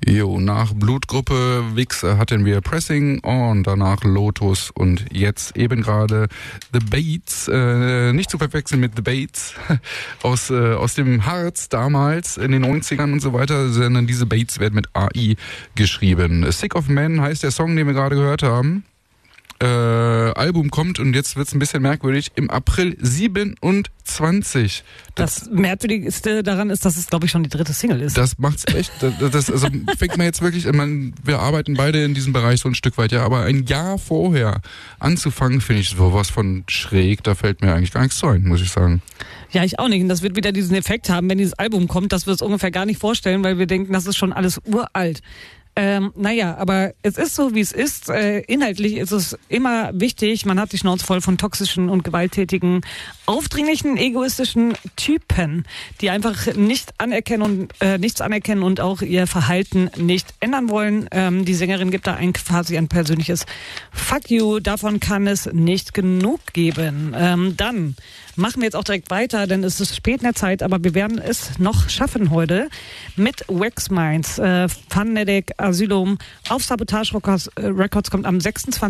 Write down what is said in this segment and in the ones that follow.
Jo, nach Blutgruppe Wix hatten wir Pressing On, danach Lotus und jetzt eben gerade The Bates, nicht zu verwechseln mit The Bates aus dem Harz damals in den 90ern und so weiter, sondern diese Bates werden mit AI geschrieben. Sick of Men heißt der Song, den wir gerade gehört haben. Album kommt, und jetzt wird's ein bisschen merkwürdig, im April 27. Das Merkwürdigste daran ist, dass es, glaube ich, schon die dritte Single ist. Das macht's echt, also fängt man jetzt wirklich, wir arbeiten beide in diesem Bereich so ein Stück weit, ja, aber ein Jahr vorher anzufangen, finde ich sowas von schräg, da fällt mir eigentlich gar nichts zu ein, muss ich sagen. Ja, ich auch nicht. Und das wird wieder diesen Effekt haben, wenn dieses Album kommt, dass wir es ungefähr gar nicht vorstellen, weil wir denken, das ist schon alles uralt. Naja, aber es ist so, wie es ist. Inhaltlich ist es immer wichtig, man hat die Schnauze voll von toxischen und gewalttätigen, aufdringlichen, egoistischen Typen, die einfach nichts anerkennen und auch ihr Verhalten nicht ändern wollen. Die Sängerin gibt da quasi ein persönliches Fuck you, davon kann es nicht genug geben. Dann machen wir jetzt auch direkt weiter, denn es ist spät in der Zeit, aber wir werden es noch schaffen heute mit Wax Minds, Phonetic Asylum auf Sabotage Records kam am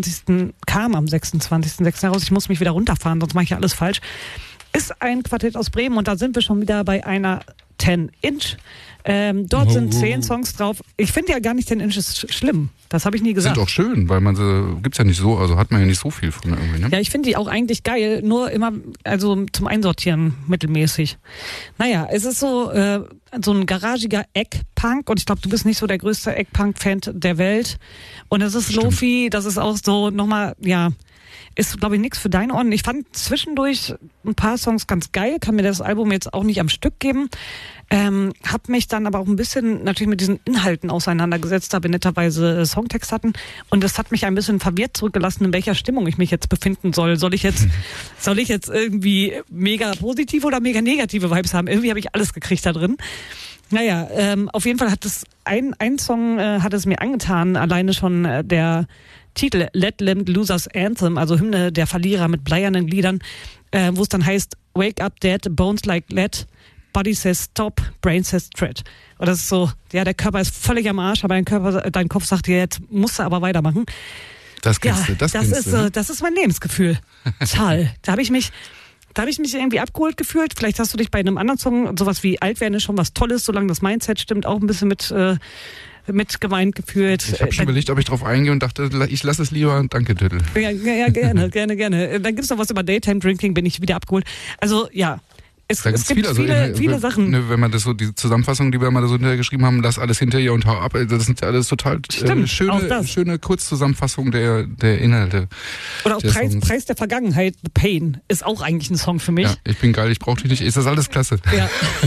26.06. heraus. Ich muss mich wieder runterfahren, sonst mache ich ja alles falsch. Ist ein Quartett aus Bremen und da sind wir schon wieder bei einer 10-Inch. Dort sind 10 Songs drauf. Ich finde ja gar nicht 10 Inches schlimm. Das habe ich nie gesagt. Sind auch schön, weil man sie, gibt's ja nicht so, also hat man ja nicht so viel von irgendwie, ne? Ja, ich finde die auch eigentlich geil, nur immer, also zum Einsortieren mittelmäßig. Naja, es ist so ein garagiger Eggpunk und ich glaube, du bist nicht so der größte Eggpunk-Fan der Welt. Und es ist Lo-Fi, das ist auch so nochmal, ja, ist, glaube ich, nichts für deine Ohren. Ich fand zwischendurch ein paar Songs ganz geil, kann mir das Album jetzt auch nicht am Stück geben. Hab mich dann aber auch ein bisschen natürlich mit diesen Inhalten auseinandergesetzt, da wir netterweise Songtext hatten. Und das hat mich ein bisschen verwirrt zurückgelassen, in welcher Stimmung ich mich jetzt befinden soll. Soll ich jetzt irgendwie mega positive oder mega negative Vibes haben? Irgendwie habe ich alles gekriegt da drin. Naja, auf jeden Fall hat es ein Song hat es mir angetan, alleine schon der Titel Let Limp Losers Anthem, also Hymne der Verlierer mit bleiernen Gliedern, wo es dann heißt Wake up dead, bones like lead, body says stop, brain says tread. Und das ist so, ja, der Körper ist völlig am Arsch, aber dein Kopf sagt dir, jetzt musst du aber weitermachen. Das kennst du, das ist mein Lebensgefühl. Toll. Da habe ich mich irgendwie abgeholt gefühlt. Vielleicht hast du dich bei einem anderen Song, sowas wie Alt werden ist schon was Tolles, solange das Mindset stimmt, auch ein bisschen mit gemeint gefühlt. Ich habe schon überlegt, ob ich drauf eingehe und dachte, ich lasse es lieber. Danke, Titel. Ja, gerne. Dann gibt's noch was über Daytime Drinking, bin ich wieder abgeholt. Also, ja. Es gibt viele Sachen. Wenn man das so, die Zusammenfassung, die wir mal so hinterher haben, lass alles hinter ihr und hau ab, das sind alles total schöne Kurzzusammenfassungen der Inhalte. Oder auch Preis der Vergangenheit, The Pain, ist auch eigentlich ein Song für mich. Ja, ich bin geil, ich brauche dich nicht, ist das alles klasse. Ja.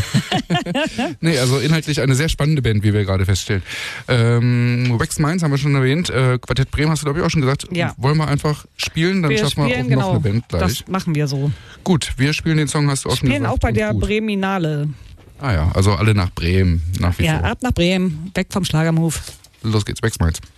Nee, also inhaltlich eine sehr spannende Band, wie wir gerade feststellen. Wax Minds haben wir schon erwähnt, Quartett Bremen hast du, glaube ich, auch schon gesagt. Ja. Wollen wir einfach spielen, dann schaffen wir auch noch eine Band gleich. Das machen wir so. Gut, wir spielen den Song, hast du auch schon gesagt. Auch bei der Breminale. Ah ja, also alle nach Bremen, nach wie vor. Ja, ab nach Bremen, weg vom Schlagermove. Los geht's, Wax Minds.